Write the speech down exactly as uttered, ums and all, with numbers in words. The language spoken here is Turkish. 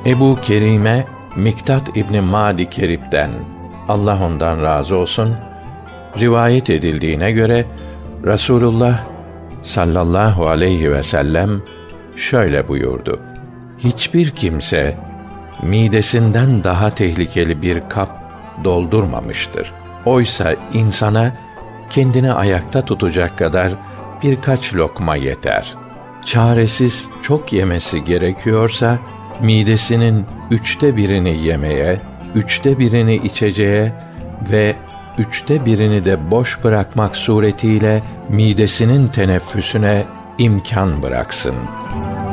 Ebu Kerime Miktat İbni Madi Kerib'den, Allah ondan razı olsun, rivayet edildiğine göre Rasulullah sallallahu aleyhi ve sellem şöyle buyurdu: hiçbir kimse midesinden daha tehlikeli bir kap doldurmamıştır. Oysa insana kendini ayakta tutacak kadar birkaç lokma yeter. Çaresiz çok yemesi gerekiyorsa, midesinin üçte birini yemeye, üçte birini içeceğe ve üçte birini de boş bırakmak suretiyle midesinin teneffüsüne imkan bıraksın.